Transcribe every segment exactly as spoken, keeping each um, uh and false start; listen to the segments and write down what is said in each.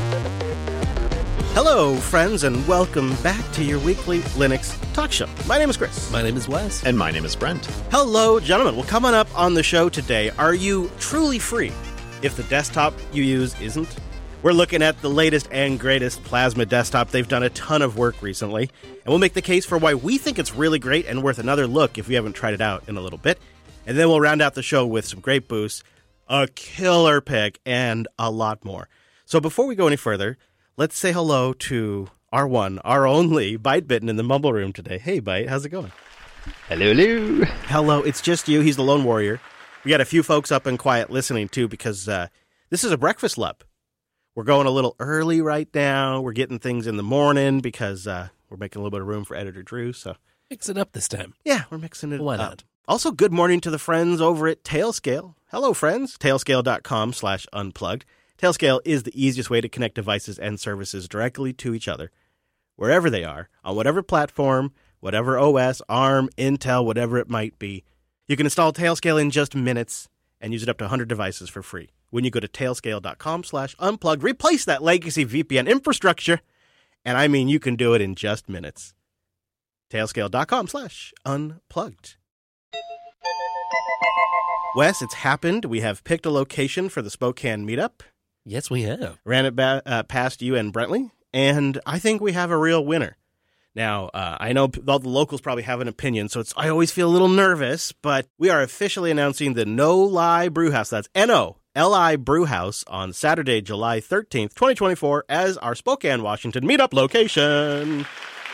Hello, friends, and welcome back to your weekly Linux talk show. My name is Chris. My name is Wes. And my name is Brent. Hello, gentlemen. Well, coming up on the show today, are you truly free if the desktop you use isn't? We're looking at the latest and greatest Plasma desktop. They've done a ton of work recently, and we'll make the case for why we think it's really great and worth another look if we haven't tried it out in a little bit. And then we'll round out the show with some great boosts, a killer pick, and a lot more. So before we go any further, let's say hello to our one, our only, Byte-Bitten in the Mumble Room today. Hey, Byte, how's it going? Hello, hello. Hello, it's just you. He's the lone warrior. We got a few folks up and quiet listening, too, because uh, this is a breakfast lub. We're going a little early right now. We're getting things in the morning because uh, we're making a little bit of room for Editor Drew. So Mix it up this time. Yeah, we're mixing it Why up. not? Also, good morning to the friends over at Tailscale. Hello, friends. Tailscale.com slash unplugged. Tailscale is the easiest way to connect devices and services directly to each other, wherever they are, on whatever platform, whatever O S, ARM, Intel, whatever it might be. You can install Tailscale in just minutes and use it up to one hundred devices for free. When you go to tailscale.com slash unplugged, replace that legacy V P N infrastructure, and I mean you can do it in just minutes. Tailscale.com slash unplugged. Wes, it's happened. We have picked a location for the Spokane meetup. Yes, we have. Ran it ba- uh, past you and Brentley, and I think we have a real winner. Now, uh, I know p- all the locals probably have an opinion, so it's I always feel a little nervous, but we are officially announcing the No Lie Brewhouse. That's N O L I Brewhouse on Saturday, July thirteenth, twenty twenty-four, as our Spokane, Washington meetup location.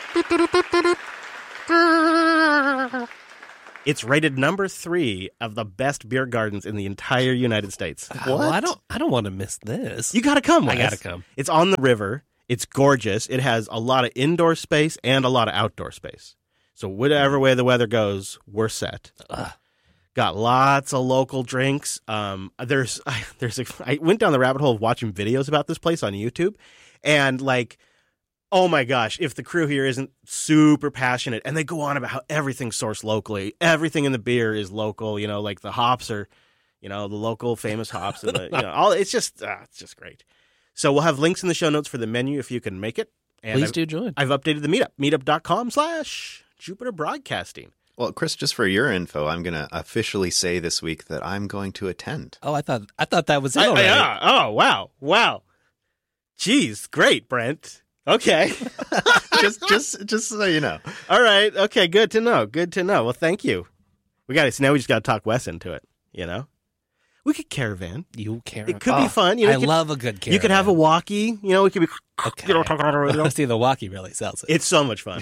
It's rated number three of the best beer gardens in the entire United States. Oh, well, I don't. I don't want to miss this. You gotta come, Wes. I gotta come. It's on the river. It's gorgeous. It has a lot of indoor space and a lot of outdoor space. So whatever way the weather goes, we're set. Ugh. Got lots of local drinks. Um, there's, I, there's. A, I went down the rabbit hole of watching videos about this place on YouTube, and like, oh my gosh, if the crew here isn't super passionate, and they go on about how everything's sourced locally, everything in the beer is local. You know, like the hops are, you know, the local famous hops, and the, you know, all. It's just, uh, it's just great. So we'll have links in the show notes for the menu if you can make it. And Please I've, do join. I've updated the meetup, meetup.com slash Jupiter Broadcasting. Well, Chris, just for your info, I'm going to officially say this week that I'm going to attend. Oh, I thought I thought that was it I, already. yeah. Oh, wow. Wow. Jeez. Great, Brent. Okay. just, just, just so you know. All right. Okay. Good to know. Good to know. Well, thank you. We got it. So now we just got to talk Wes into it, you know? We could caravan. You care. It could oh, be fun. You know, I you could, love a good caravan. You could have a walkie. You know, it could be. Okay. You know, talk about it, you know? See, the walkie really sells it. It's so much fun.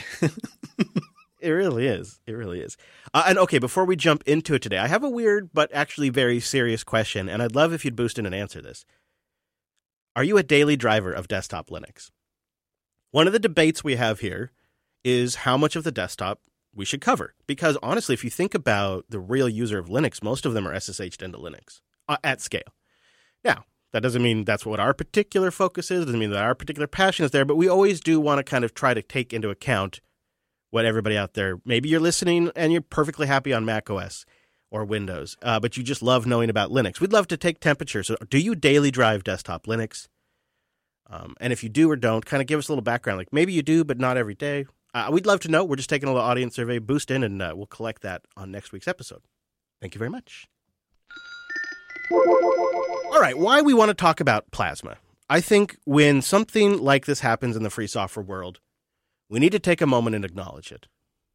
It really is. It really is. Uh, and okay, before we jump into it today, I have a weird but actually very serious question, and I'd love if you'd boost in and answer this. Are you a daily driver of desktop Linux? One of the debates we have here is how much of the desktop we should cover. Because honestly, if you think about the real user of Linux, most of them are S S H'd into Linux uh, at scale. Now, that doesn't mean that's what our particular focus is. It doesn't mean that our particular passion is there, but we always do want to kind of try to take into account what everybody out there, maybe you're listening and you're perfectly happy on Mac O S or Windows, uh, but you just love knowing about Linux. We'd love to take temperature. So do you daily drive desktop Linux? Um, and if you do or don't, kind of give us a little background. Like maybe you do, but not every day. Uh, we'd love to know. We're just taking a little audience survey, boost in, and uh, we'll collect that on next week's episode. Thank you very much. All right, why we want to talk about Plasma. I think when something like this happens in the free software world, we need to take a moment and acknowledge it.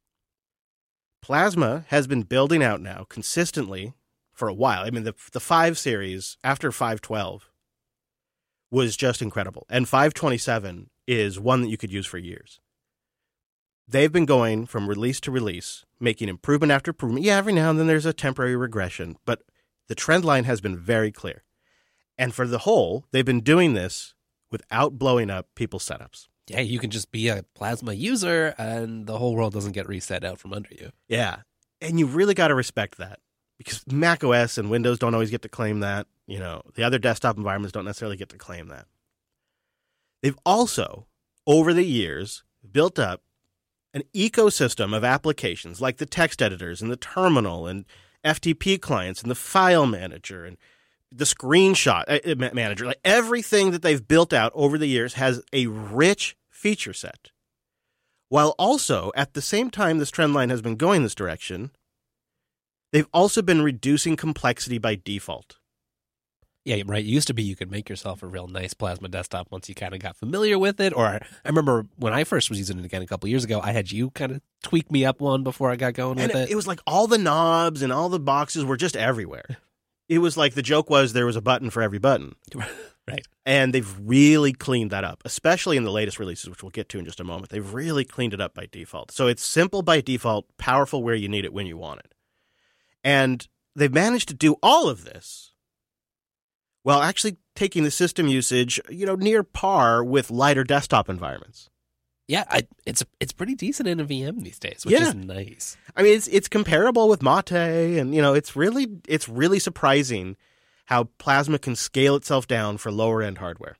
Plasma has been building out now consistently for a while. I mean, the the five series after five twelve was just incredible. And five twenty-seven is one that you could use for years. They've been going from release to release, making improvement after improvement. Yeah, every now and then there's a temporary regression, but the trend line has been very clear. And for the whole, they've been doing this without blowing up people's setups. Yeah, you can just be a Plasma user and the whole world doesn't get reset out from under you. Yeah. And you really got to respect that because Mac O S and Windows don't always get to claim that. You know, the other desktop environments don't necessarily get to claim that. They've also, over the years, built up an ecosystem of applications like the text editors and the terminal and F T P clients and the file manager and the screenshot uh, manager, like everything that they've built out over the years has a rich feature set. While also, at the same time this trend line has been going this direction, they've also been reducing complexity by default. Yeah, right. It used to be you could make yourself a real nice Plasma desktop once you kind of got familiar with it. Or I remember when I first was using it again a couple years ago, I had you kind of tweak me up one before I got going And with it, it. it was like all the knobs and all the boxes were just everywhere. It was like the joke was there was a button for every button. Right. And they've really cleaned that up, especially in the latest releases, which we'll get to in just a moment. They've really cleaned it up by default. So it's simple by default, powerful where you need it when you want it. And they've managed to do all of this while actually taking the system usage, you know, near par with lighter desktop environments. Yeah, I, it's it's pretty decent in a V M these days, which Yeah. is nice. I mean, it's it's comparable with Mate, and you know, it's really it's really surprising how Plasma can scale itself down for lower end hardware.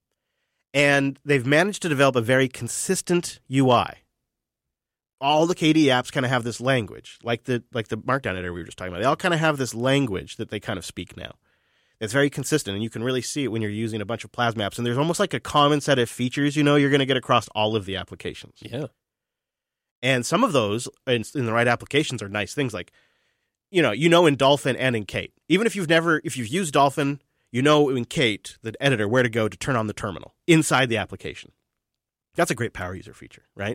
And they've managed to develop a very consistent U I. All the K D apps kind of have this language, like the like the Markdown editor we were just talking about. They all kind of have this language that they kind of speak now. It's very consistent, and you can really see it when you're using a bunch of Plasma apps. And there's almost like a common set of features, you know, you're going to get across all of the applications. Yeah. And some of those, in, in the right applications, are nice things like, you know, you know in Dolphin and in Kate. Even if you've never, if you've used Dolphin, you know in Kate, the editor, where to go to turn on the terminal inside the application. That's a great power user feature, right?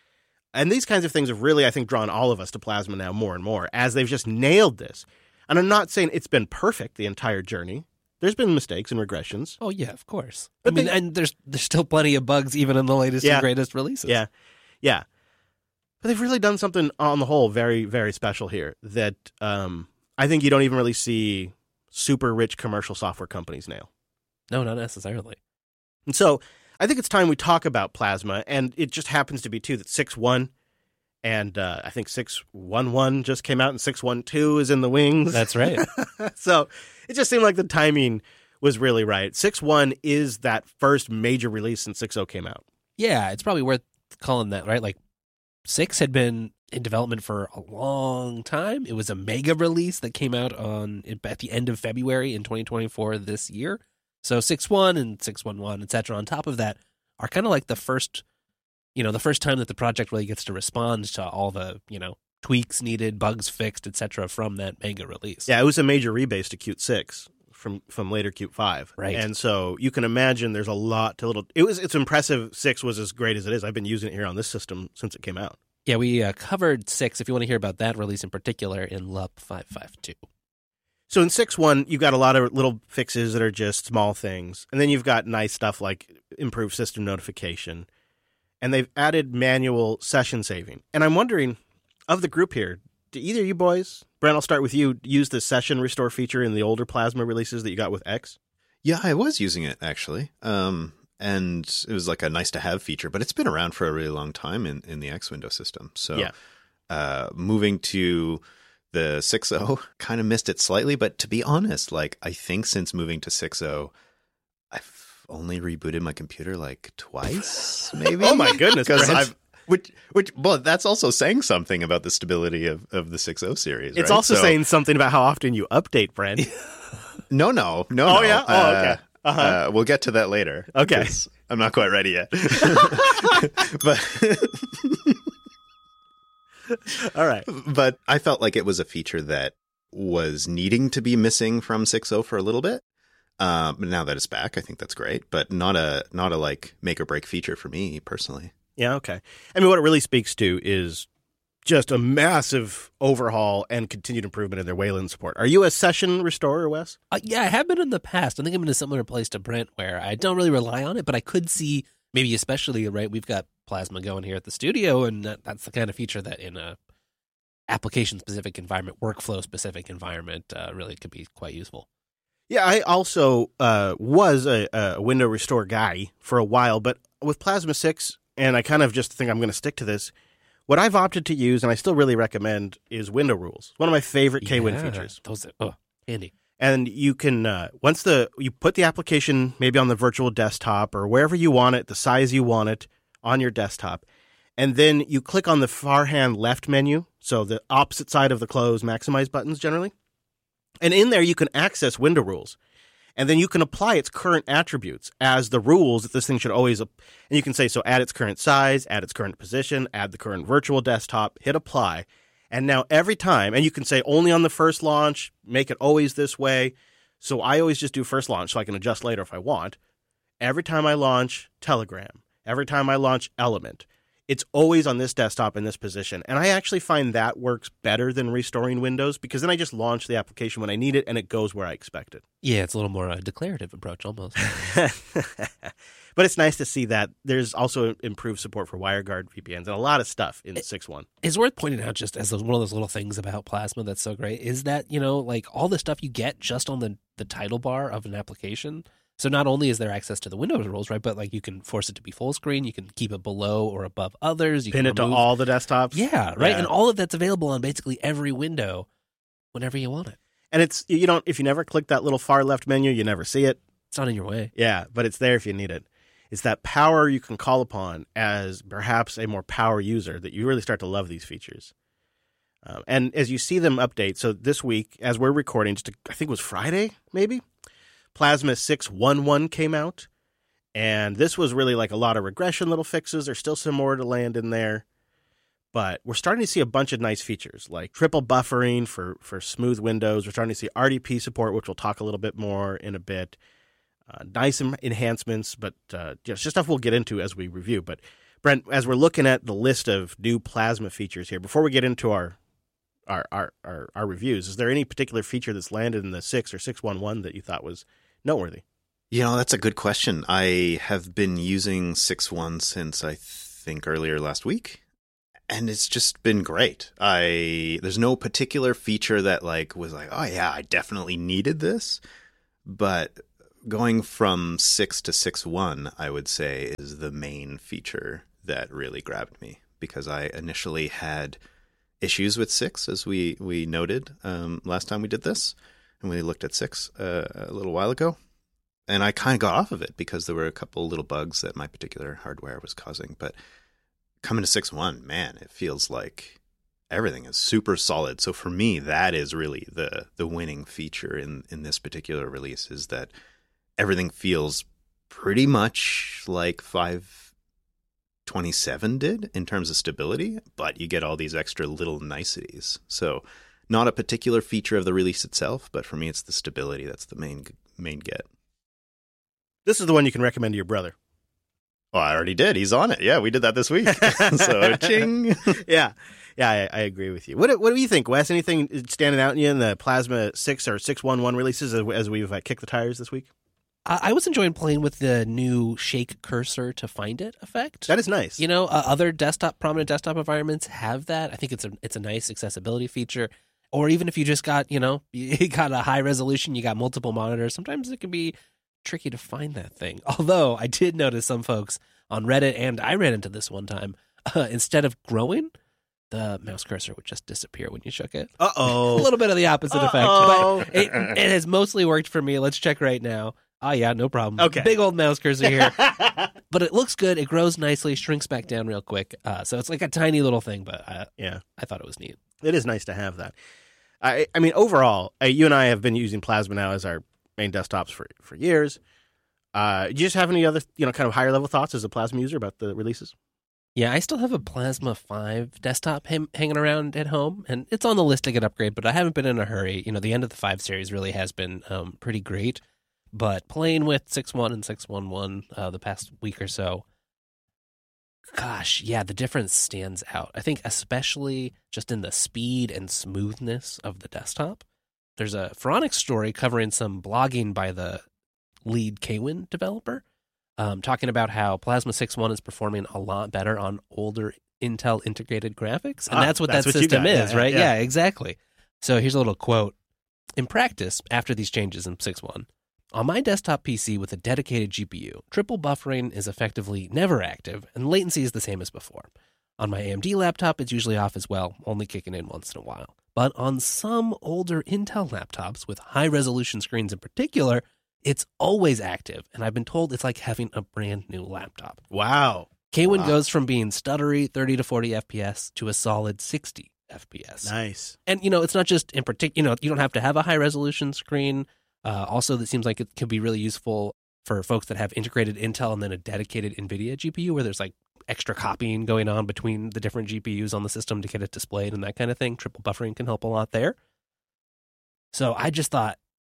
And these kinds of things have really, I think, drawn all of us to Plasma now more and more as they've just nailed this. And I'm not saying it's been perfect the entire journey. There's been mistakes and regressions. Oh, yeah, of course. But I mean, they- and there's there's still plenty of bugs even in the latest Yeah. and greatest releases. Yeah, yeah. But they've really done something on the whole very, very special here that um, I think you don't even really see super rich commercial software companies nail. No, not necessarily. And so I think it's time we talk about Plasma, and it just happens to be, too, that six point one and uh, I think six point eleven just came out, and six point twelve is in the wings. That's right. So it just seemed like the timing was really right. six point one is that first major release since six point oh came out. Yeah, it's probably worth calling that, right? Like, six had been in development for a long time. It was a mega release that came out on at the end of February in twenty twenty-four this year. So six point one and six point eleven, et cetera, on top of that are kind of like the first, you know, the first time that the project really gets to respond to all the, you know, tweaks needed, bugs fixed, et cetera, from that mega release. Yeah, it was a major rebase to Qt six from from later Qt five. Right. And so you can imagine there's a lot to little. It was it's impressive. six was as great as it is. I've been using it here on this system since it came out. Yeah, we uh, covered six, if you want to hear about that release in particular, in L U P five fifty-two. So in six point one, you've got a lot of little fixes that are just small things. And then you've got nice stuff like improved system notification. And they've added manual session saving. And I'm wondering, of the group here, do either of you boys, Brent, I'll start with you, use the session restore feature in the older Plasma releases that you got with X? Yeah, I was using it actually. Um, and it was like a nice to have feature, but it's been around for a really long time in, in the X window system. So Yeah. uh, moving to the six point oh kind of missed it slightly. But to be honest, like I think since moving to six point oh, I've only rebooted my computer like twice, maybe. Oh my goodness, Because Brent. I've which which well, that's also saying something about the stability of, of the six point oh series. It's right? also So- saying something about how often you update, Brent. no, no, no. Oh, no. yeah? Oh, okay. Uh, Uh-huh. uh, we'll get to that later. Okay. 'cause I'm not quite ready yet. but All right. but I felt like it was a feature that was needing to be missing from six point oh for a little bit. Um, but now that it's back, I think that's great. But not a not a like make or break feature for me personally. Yeah, okay. I mean, what it really speaks to is just a massive overhaul and continued improvement in their Wayland support. Are you a session restorer, Wes? Uh, yeah, I have been in the past. I think I'm in a similar place to Brent where I don't really rely on it, but I could see maybe especially, right, we've got Plasma going here at the studio, and that, that's the kind of feature that in a application-specific environment, workflow-specific environment uh, really could be quite useful. Yeah, I also uh, was a, a window restore guy for a while, but with Plasma six, and I kind of just think I'm going to stick to this, what I've opted to use, and I still really recommend, is window rules. One of my favorite K-Win Yeah, features. Those are, oh, handy. And you can, uh, once the you put the application maybe on the virtual desktop or wherever you want it, the size you want it on your desktop, and then you click on the far hand left menu, so the opposite side of the close maximize buttons generally, And in there, you can access window rules. And then you can apply its current attributes as the rules that this thing should always, and you can say, so add its current size, add its current position, add the current virtual desktop, hit apply. And now every time, and you can say only on the first launch, make it always this way. So I always just do first launch so I can adjust later if I want. Every time I launch Telegram, every time I launch Element, it's always on this desktop in this position. And I actually find that works better than restoring Windows because then I just launch the application when I need it and it goes where I expect it. Yeah, it's a little more a declarative approach almost. But it's nice to see that there's also improved support for WireGuard V P Ns and a lot of stuff in six point one. It's worth pointing out just as one of those little things about Plasma that's so great is that, you know, like all the stuff you get just on the, the title bar of an application. So not only is there access to the Windows rules, right, but like you can force it to be full screen, you can keep it below or above others. You Pin can it to remove... all the desktops. Yeah, right, Yeah. and all of that's available on basically every window whenever you want it. And it's, you don't, if you never click that little far left menu, you never see it. It's not in your way. Yeah, but it's there if you need it. It's that power you can call upon as perhaps a more power user that you really start to love these features. Um, and as you see them update, so this week, as we're recording, just a, I think it was Friday, maybe, Plasma six point eleven came out. And this was really like a lot of regression little fixes. There's still some more to land in there. But we're starting to see a bunch of nice features, like triple buffering for, for smooth windows. We're starting to see R D P support, which we'll talk a little bit more in a bit. Uh, nice enhancements, but uh, just stuff we'll get into as we review. But Brent, as we're looking at the list of new Plasma features here, before we get into our our our, our, our reviews, is there any particular feature that's landed in the six or six point eleven that you thought was noteworthy? You know, that's a good question. I have been using six point one since I think earlier last week, and it's just been great. I there's no particular feature that like was like, oh yeah, I definitely needed this, but going from six to six point one, I would say, is the main feature that really grabbed me because I initially had issues with six, as we, we noted um, last time we did this, and we looked at six uh, a little while ago. And I kind of got off of it because there were a couple little bugs that my particular hardware was causing. But coming to six point one, man, it feels like everything is super solid. So for me, that is really the the winning feature in, in this particular release is that everything feels pretty much like five twenty-seven did in terms of stability, but you get all these extra little niceties. So not a particular feature of the release itself, but for me, it's the stability that's the main main get. This is the one you can recommend to your brother. Well, I already did. He's on it. Yeah, we did that this week. So, ching. yeah, yeah, I, I agree with you. What do, what do you think, Wes? Anything standing out in you in the Plasma six or six point eleven releases as, as we've uh, kicked the tires this week? I was enjoying playing with the new shake cursor to find it effect. That is nice. You know, uh, other desktop, prominent desktop environments have that. I think it's a it's a nice accessibility feature. Or even if you just got, you know, you got a high resolution, you got multiple monitors, sometimes it can be tricky to find that thing. Although I did notice some folks on Reddit, and I ran into this one time, uh, instead of growing, the mouse cursor would just disappear when you shook it. Uh-oh. A little bit of the opposite Uh-oh. effect. But it, it has mostly worked for me. Let's check right now. Oh, yeah, no problem. Okay. Big old mouse cursor here. But it looks good. It grows nicely, shrinks back down real quick. Uh, so it's like a tiny little thing, but I, yeah, I thought it was neat. It is nice to have that. I, I mean, overall, uh, you and I have been using Plasma now as our main desktops for, for years. Uh, do you just have any other, you know, kind of higher level thoughts as a Plasma user about the releases? Yeah, I still have a Plasma five desktop ham- hanging around at home, and it's on the list to get upgrade, but I haven't been in a hurry. You know, the end of the five series really has been um, pretty great. But playing with six point one and six point eleven uh, the past week or so, gosh, yeah, the difference stands out. I think especially just in the speed and smoothness of the desktop. There's a Phoronix story covering some blogging by the lead Kwin developer, um, talking about how Plasma six point one is performing a lot better on older Intel integrated graphics. And ah, that's what that's that what system you got. is, Yeah, right? yeah. Yeah, exactly. So here's a little quote. In practice, after these changes in six point one, on my desktop P C with a dedicated G P U, triple buffering is effectively never active, and latency is the same as before. On my A M D laptop, it's usually off as well, only kicking in once in a while. But on some older Intel laptops, with high-resolution screens in particular, it's always active, and I've been told it's like having a brand new laptop. Wow. Kwin Wow. goes from being stuttery thirty to forty F P S to a solid sixty F P S. Nice. And, you know, it's not just in particular, you know, you don't have to have a high resolution screen. Uh, also, that seems like it could be really useful for folks that have integrated Intel and then a dedicated NVIDIA G P U where there's like extra copying going on between the different G P Us on the system to get it displayed and that kind of thing. Triple buffering can help a lot there. So I just thought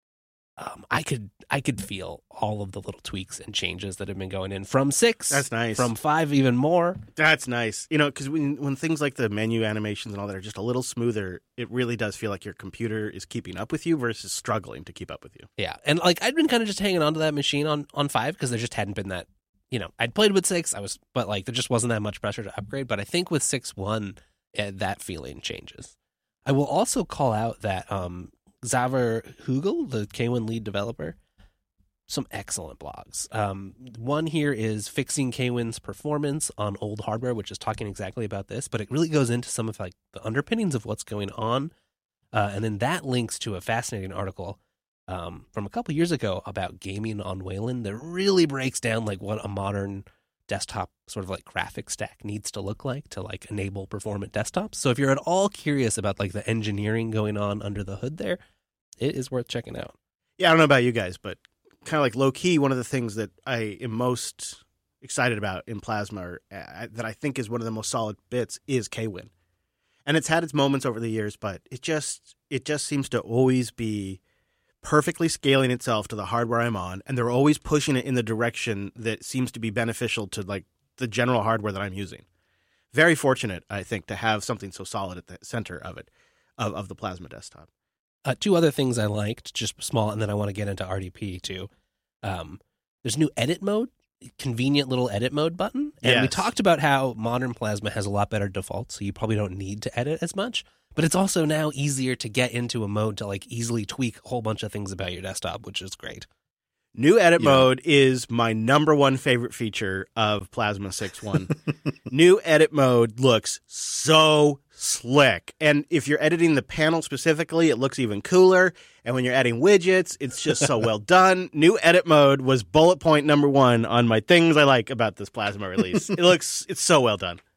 um, I could I could feel all of the little tweaks and changes that have been going in from six. That's nice. From five, even more. That's nice. You know, because when, when things like the menu animations and all that are just a little smoother, it really does feel like your computer is keeping up with you versus struggling to keep up with you. Yeah. And like I'd been kind of just hanging on to that machine on, on five because there just hadn't been that, you know, I'd played with six, I was, but like there just wasn't that much pressure to upgrade. But I think with six one, uh, that feeling changes. I will also call out that um, Xaver Hugel, the K one lead developer, some excellent blogs. Um, one here is Fixing K one's Performance on Old Hardware, which is talking exactly about this, but it really goes into some of like the underpinnings of what's going on. Uh, and then that links to a fascinating article um, from a couple years ago about gaming on Wayland that really breaks down like what a modern desktop sort of like graphic stack needs to look like to like enable performant desktops. So if you're at all curious about like the engineering going on under the hood there, it is worth checking out. Yeah, I don't know about you guys, but kind of like low key, one of the things that I am most excited about in Plasma, or uh, that I think is one of the most solid bits, is K one. And it's had its moments over the years, but it just it just seems to always be perfectly scaling itself to the hardware I'm on, and they're always pushing it in the direction that seems to be beneficial to like the general hardware that I'm using. Very fortunate, I think, to have something so solid at the center of it, of, of the Plasma desktop. Uh, two other things I liked, just small, and then I want to get into R D P too. Um, there's a new edit mode, convenient little edit mode button. And yes. we talked about how modern Plasma has a lot better defaults, so you probably don't need to edit as much. But it's also now easier to get into a mode to like easily tweak a whole bunch of things about your desktop, which is great. New edit Yeah. mode is my number one favorite feature of Plasma six one. New edit mode looks so slick. And if you're editing the panel specifically, it looks even cooler. And when you're adding widgets, it's just so well done. New edit mode was bullet point number one on my things I like about this Plasma release. It looks, it's so well done.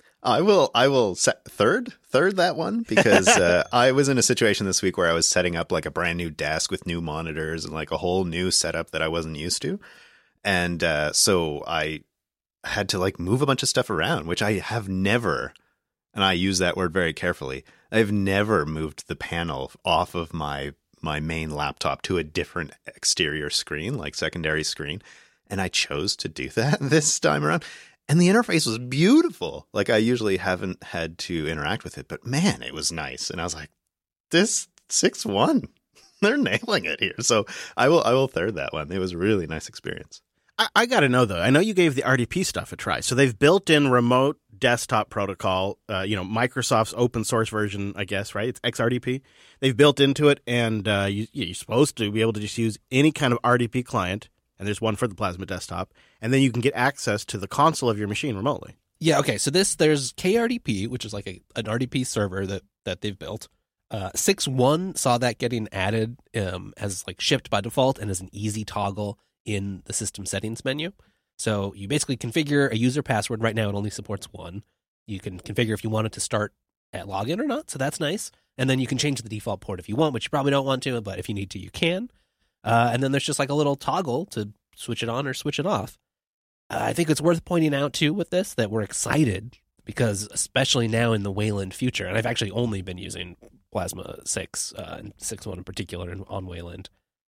I will I will set third third that one because uh, I was in a situation this week where I was setting up like a brand new desk with new monitors and like a whole new setup that I wasn't used to. And uh, so I had to like move a bunch of stuff around, which I have never, and I use that word very carefully, I've never moved the panel off of my my main laptop to a different exterior screen, like secondary screen. And I chose to do that this time around. And the interface was beautiful. Like, I usually haven't had to interact with it, but man, it was nice. And I was like, this six one, they're nailing it here. So I will I will third that one. It was a really nice experience. I, I got to know, though. I know you gave the R D P stuff a try. So they've built in remote desktop protocol, uh, you know, Microsoft's open source version, I guess, right? It's X R D P. They've built into it, and uh, you, you're supposed to be able to just use any kind of R D P client. And there's one for the Plasma desktop. And then you can get access to the console of your machine remotely. Yeah, okay. So this, there's K R D P, which is like a, an R D P server that, that they've built. Uh, six one saw that getting added um, as like shipped by default and as an easy toggle in the system settings menu. So you basically configure a user password. Right now it only supports one. You can configure if you want it to start at login or not. So that's nice. And then you can change the default port if you want, which you probably don't want to, but if you need to, you can. Uh, and then there's just like a little toggle to switch it on or switch it off. Uh, I think it's worth pointing out, too, with this, that we're excited because especially now in the Wayland future, and I've actually only been using Plasma six uh, and six one in particular in, on Wayland,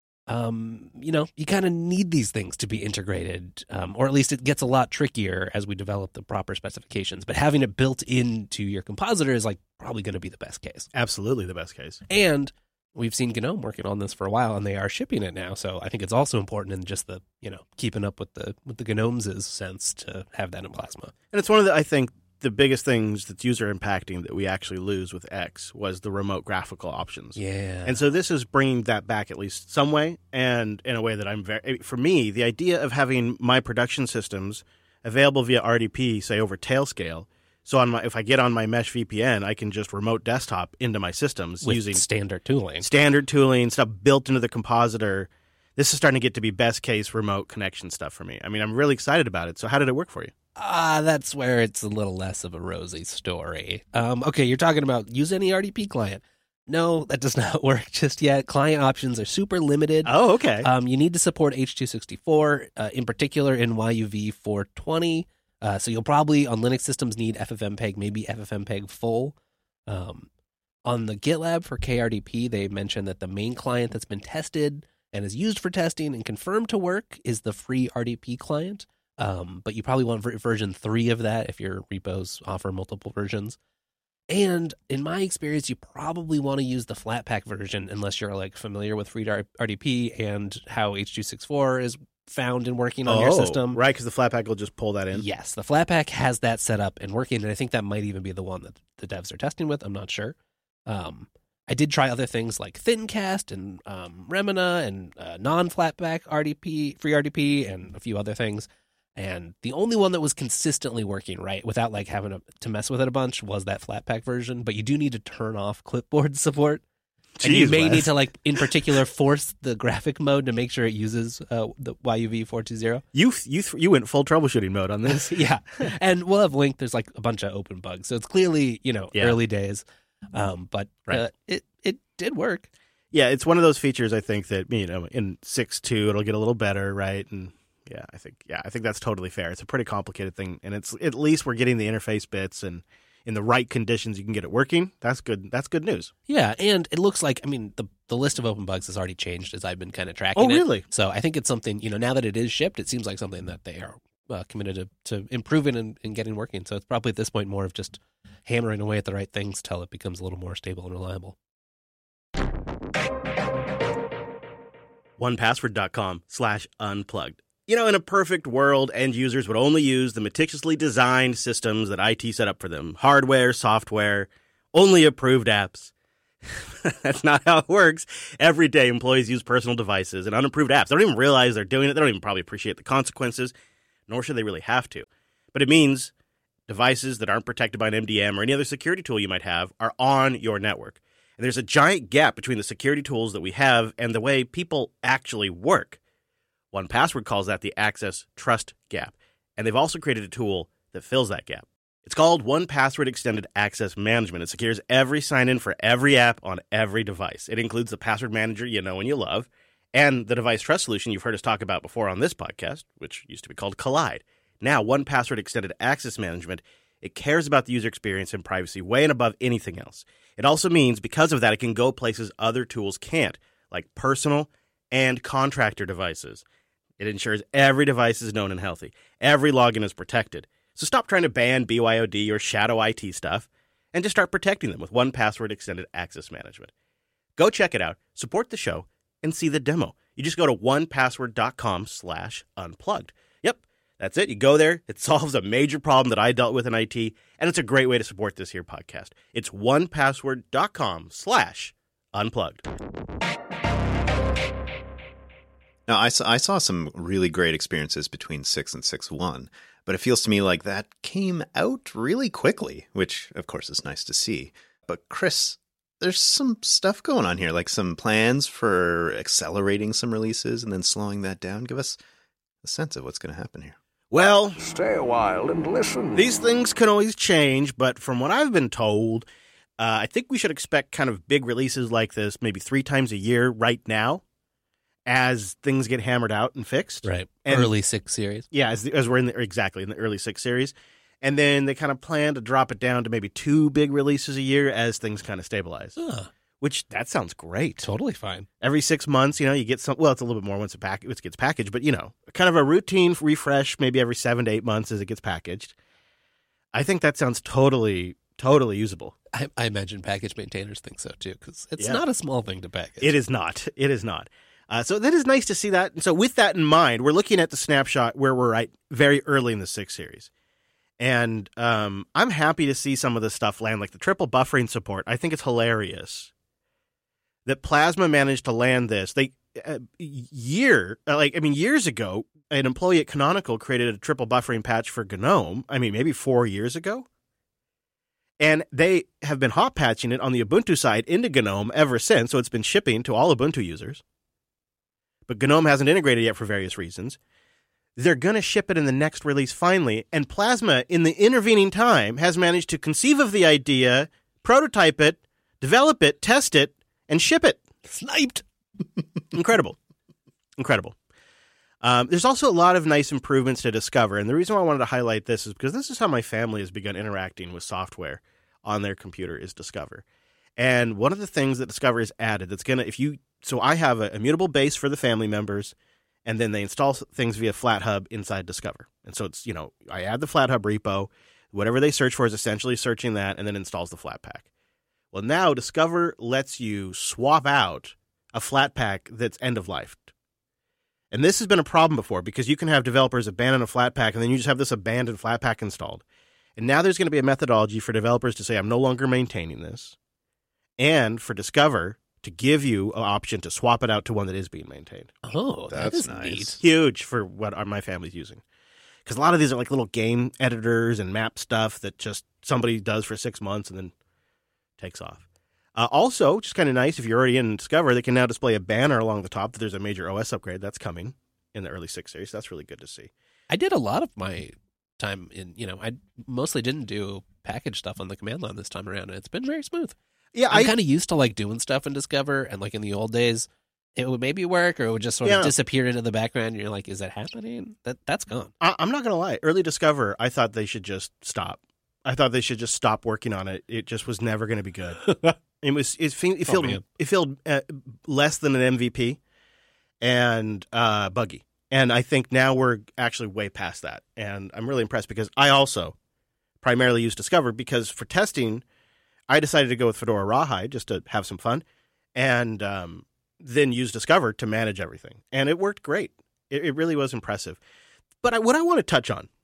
um, you know, you kind of need these things to be integrated, um, or at least it gets a lot trickier as we develop the proper specifications. But having it built into your compositor is like probably going to be the best case. Absolutely the best case. And we've seen GNOME working on this for a while, and they are shipping it now. So I think it's also important in just the, you know, keeping up with the with the GNOME's sense to have that in Plasma. And it's one of the, I think, the biggest things that's user impacting that we actually lose with X was the remote graphical options. Yeah. And so this is bringing that back at least some way, and in a way that I'm very, for me, the idea of having my production systems available via R D P, say over Tailscale. So on my, if I get on my Mesh V P N, I can just remote desktop into my systems with using standard tooling. Standard tooling, stuff built into the compositor. This is starting to get to be best case remote connection stuff for me. I mean, I'm really excited about it. So how did it work for you? Ah, that's where it's a little less of a rosy story. Um, okay, you're talking about use any R D P client. No, that does not work just yet. Client options are super limited. Oh, okay. Um, you need to support H two sixty-four, uh, in particular in Y U V four twenty. Uh, so you'll probably, on Linux systems, need F F mpeg, maybe F F mpeg full. Um, on the GitLab for K R D P, they mentioned that the main client that's been tested and is used for testing and confirmed to work is the free R D P client. Um, but you probably want ver- version three of that if your repos offer multiple versions. And in my experience, you probably want to use the Flatpak version unless you're like familiar with free R D P and how H two sixty-four is found and working on oh, your system. Right, because the Flatpak will just pull that in. Yes, the Flatpak has that set up and working, and I think that might even be the one that the devs are testing with. I'm not sure. Um, I did try other things like ThinCast and um, Remina and uh, non-Flatpak R D P, free R D P, and a few other things. And the only one that was consistently working right without like having to, to mess with it a bunch was that Flatpak version. But you do need to turn off clipboard support. Jeez, and you may Wes. need to like in particular force the graphic mode to make sure it uses uh, the Y U V four twenty. You you you went full troubleshooting mode on this. Yeah. And we'll have linked. There's like a bunch of open bugs. So it's clearly, you know, Yeah. early days. Um, but Right. uh, it, it did work. Yeah, it's one of those features I think that, you know, in six point two it'll get a little better, right? And yeah, I think yeah, I think that's totally fair. It's a pretty complicated thing, and it's at least we're getting the interface bits and in the right conditions you can get it working. That's good. That's good news. Yeah, and it looks like, I mean, the the list of open bugs has already changed as I've been kind of tracking Oh, it. really? So I think it's something, you know, now that it is shipped, it seems like something that they are uh, committed to, to improving and, and getting working. So it's probably at this point more of just hammering away at the right things till it becomes a little more stable and reliable. one password dot com slash unplugged. You know, in a perfect world, end users would only use the meticulously designed systems that I T set up for them. Hardware, software, only approved apps. That's not how it works. Every day, employees use personal devices and unapproved apps. They don't even realize they're doing it. They don't even probably appreciate the consequences, nor should they really have to. But it means devices that aren't protected by an M D M or any other security tool you might have are on your network. And there's a giant gap between the security tools that we have and the way people actually work. one Password calls that the access trust gap. And they've also created a tool that fills that gap. It's called one Password Extended Access Management. It secures every sign-in for every app on every device. It includes the password manager you know and you love, and the device trust solution you've heard us talk about before on this podcast, which used to be called Collide. Now, one Password Extended Access Management, it cares about the user experience and privacy way and above anything else. It also means, because of that, it can go places other tools can't, like personal and contractor devices. It ensures every device is known and healthy. Every login is protected. So stop trying to ban B Y O D or shadow I T stuff and just start protecting them with one Password Extended Access Management. Go check it out, support the show, and see the demo. You just go to one password dot com slash unplugged. Yep, that's it. You go there. It solves a major problem that I dealt with in I T, and it's a great way to support this here podcast. It's one password dot com slash unplugged. Now, I saw, I saw some really great experiences between six and six point one, but it feels to me like that came out really quickly, which, of course, is nice to see. But, Chris, there's some stuff going on here, like some plans for accelerating some releases and then slowing that down. Give us a sense of what's going to happen here. Well, Stay a while and listen. these things can always change, but from what I've been told, uh, I think we should expect kind of big releases like this maybe three times a year right now as things get hammered out and fixed. Right. And- Early six series. Yeah, as, the, as we're in the, exactly in the early six series. And then they kind of plan to drop it down to maybe two big releases a year as things kind of stabilize, Huh. which that sounds great. Totally fine. Every six months, you know, you get some, well, it's a little bit more once it, pack, it gets packaged, but, you know, kind of a routine refresh maybe every seven to eight months as it gets packaged. I think that sounds totally, totally usable. I, I imagine package maintainers think so too, because it's Yeah. not a small thing to package. It is not. It is not. Uh, so that is nice to see that. And so with that in mind, we're looking at the snapshot where we're right very early in the six series. And um, I'm happy to see some of this stuff land, like the triple buffering support. I think it's hilarious that Plasma managed to land this. They uh, year, uh, like I mean, years ago, an employee at Canonical created a triple buffering patch for GNOME. I mean, maybe four years ago. And they have been hot patching it on the Ubuntu side into GNOME ever since. So it's been shipping to all Ubuntu users. But GNOME hasn't integrated yet for various reasons. They're going to ship it in the next release finally, and Plasma, in the intervening time, has managed to conceive of the idea, prototype it, develop it, test it, and ship it. Sniped. Incredible. Incredible. Um, there's also a lot of nice improvements to Discover, and the reason why I wanted to highlight this is because this is how my family has begun interacting with software on their computer is Discover. And one of the things that Discover has added that's going to, if you, so I have a immutable base for the family members, and then they install things via FlatHub inside Discover. And so it's, you know, I add the FlatHub repo, whatever they search for is essentially searching that, and then installs the Flatpak. Well, now Discover lets you swap out a Flatpak that's end of life. And this has been a problem before because you can have developers abandon a Flatpak and then you just have this abandoned Flatpak installed. And now there's going to be a methodology for developers to say, I'm no longer maintaining this. And for Discover to give you an option to swap it out to one that is being maintained. Oh, that That's is nice. neat. Huge for what our, my family's using. Because a lot of these are like little game editors and map stuff that just somebody does for six months and then takes off. Uh, also, just kind of nice, if you're already in Discover, they can now display a banner along the top that there's a major O S upgrade that's coming in the early six series. That's really good to see. I did a lot of my time in, you know, I mostly didn't do package stuff on the command line this time around, and it's been very smooth. Yeah, I'm I kind of used to like doing stuff in Discover, and like in the old days, it would maybe work or it would just sort Yeah. of disappear into the background. And you're like, is that happening? That That's gone. I, I'm not going to lie. Early Discover, I thought they should just stop. I thought they should just stop working on it. It just was never going to be good. It was. It, fe- it Oh, felt. man. it felt uh, less than an M V P, and uh, buggy. And I think now we're actually way past that. And I'm really impressed because I also primarily use Discover because for testing, I decided to go with Fedora Rawhide just to have some fun, and um, then use Discover to manage everything. And it worked great. It, it really was impressive. But I, what I want to touch on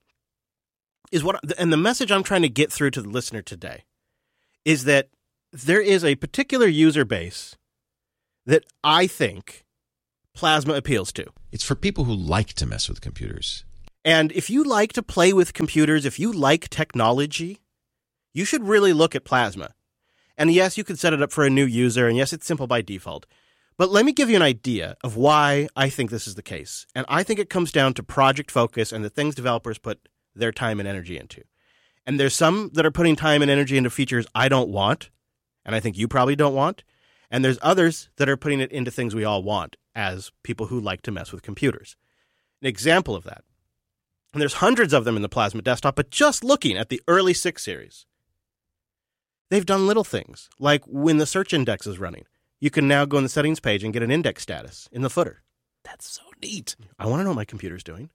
is what, and the message I'm trying to get through to the listener today is that there is a particular user base that I think Plasma appeals to. It's for people who like to mess with computers. And if you like to play with computers, if you like technology, you should really look at Plasma. And yes, you could set it up for a new user, and yes, it's simple by default. But let me give you an idea of why I think this is the case. And I think it comes down to project focus and the things developers put their time and energy into. And there's some that are putting time and energy into features I don't want, and I think you probably don't want. And there's others that are putting it into things we all want as people who like to mess with computers. An example of that, and there's hundreds of them in the Plasma desktop, but just looking at the early six series, they've done little things, like when the search index is running, you can now go in the settings page and get an index status in the footer. That's so neat. I want to know what my computer's doing.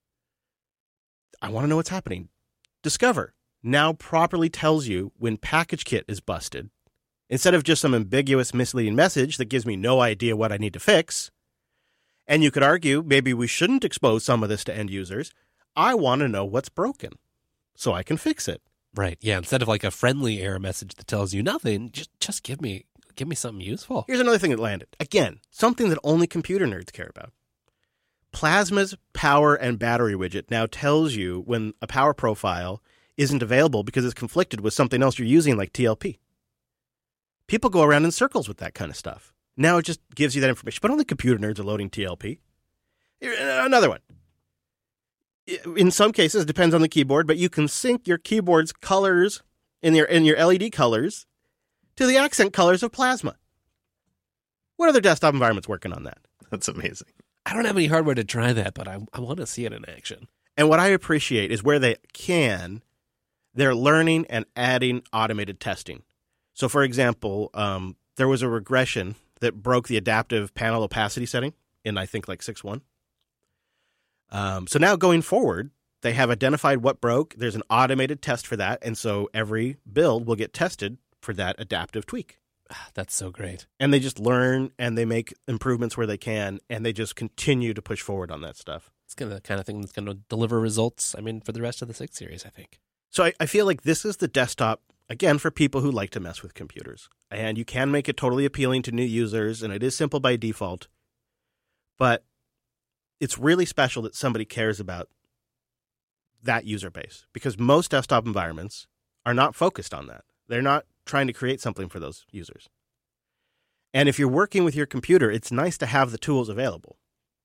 I want to know what's happening. Discover now properly tells you when PackageKit is busted. Instead of just some ambiguous, misleading message that gives me no idea what I need to fix. And you could argue maybe we shouldn't expose some of this to end users. I want to know what's broken so I can fix it. Right. Yeah. Instead of like a friendly error message that tells you nothing, just just give me give me something useful. Here's another thing that landed. Again, something that only computer nerds care about. Plasma's power and battery widget now tells you when a power profile isn't available because it's conflicted with something else you're using like T L P. People go around in circles with that kind of stuff. Now it just gives you that information. But only computer nerds are loading T L P. Another one. In some cases, it depends on the keyboard, but you can sync your keyboard's colors in your in your L E D colors to the accent colors of Plasma. What other desktop environment's working on that? That's amazing. I don't have any hardware to try that, but I I want to see it in action. And what I appreciate is where they can, they're learning and adding automated testing. So, for example, um, there was a regression that broke the adaptive panel opacity setting in, I think, like six point one. Um, so now going forward, they have identified what broke. There's an automated test for that. And so every build will get tested for that adaptive tweak. That's so great. And they just learn and they make improvements where they can. And they just continue to push forward on that stuff. It's kind of the kind of thing that's going to deliver results, I mean, for the rest of the six series, I think. So I, I feel like this is the desktop, again, for people who like to mess with computers. And you can make it totally appealing to new users, and it is simple by default. But it's really special that somebody cares about that user base, because most desktop environments are not focused on that. They're not trying to create something for those users. And if you're working with your computer, it's nice to have the tools available.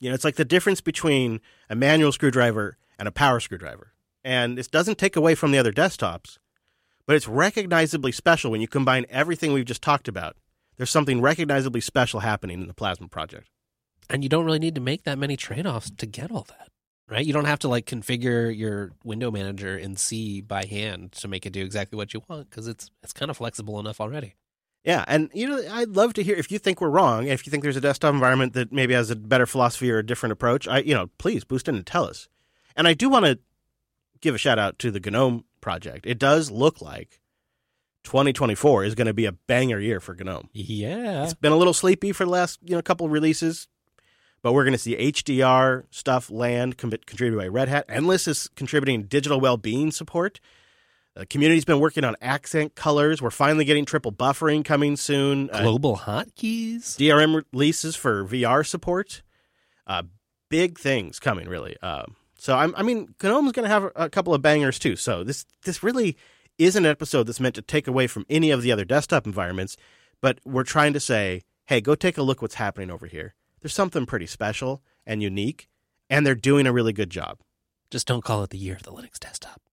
You know, it's like the difference between a manual screwdriver and a power screwdriver. And this doesn't take away from the other desktops, but it's recognizably special when you combine everything we've just talked about. There's something recognizably special happening in the Plasma project. And you don't really need to make that many trade-offs to get all that, right? You don't have to like configure your window manager in C by hand to make it do exactly what you want, because it's it's kind of flexible enough already. Yeah, and you know, I'd love to hear if you think we're wrong, if you think there's a desktop environment that maybe has a better philosophy or a different approach. I, you know, please boost in and tell us. And I do want to give a shout out to the GNOME project. It does look like twenty twenty-four is going to be a banger year for GNOME. Yeah, It's been a little sleepy for the last you know couple of releases, but we're going to see H D R stuff land com- contributed by Red Hat. Endless is contributing digital well-being support. The community's been working on accent colors. We're finally getting triple buffering coming soon. Uh, global hotkeys. D R M releases for V R support. Uh, big things coming, really. Uh, so, I'm, I mean, GNOME's going to have a, a couple of bangers, too. So this this really is an episode that's meant to take away from any of the other desktop environments, but we're trying to say, hey, go take a look what's happening over here. There's something pretty special and unique, and they're doing a really good job. Just don't call it the year of the Linux desktop.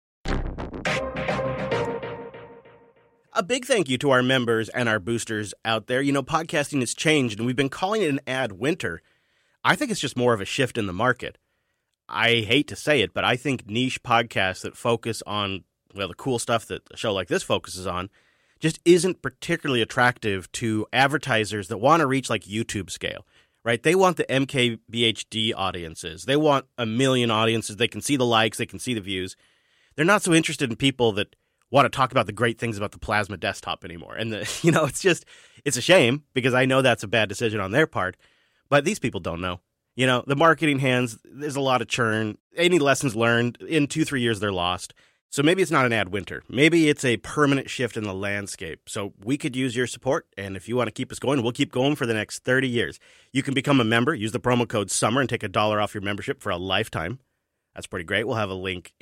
A big thank you to our members and our boosters out there. You know, podcasting has changed, and we've been calling it an ad winter. I think it's just more of a shift in the market. I hate to say it, but I think niche podcasts that focus on, well, the cool stuff that a show like this focuses on just isn't particularly attractive to advertisers that want to reach like YouTube scale, right? They want the M K B H D audiences. They want a million audiences. They can see the likes. They can see the views. They're not so interested in people that want to talk about the great things about the Plasma desktop anymore. And, the, you know, it's just, it's a shame because I know that's a bad decision on their part, but these people don't know. You know, the marketing hands, there's a lot of churn. Any lessons learned, in two, three years, they're lost. So maybe it's not an ad winter. Maybe it's a permanent shift in the landscape. So we could use your support. And if you want to keep us going, we'll keep going for the next thirty years. You can become a member, use the promo code SUMMER and take a dollar off your membership for a lifetime. That's pretty great. We'll have a link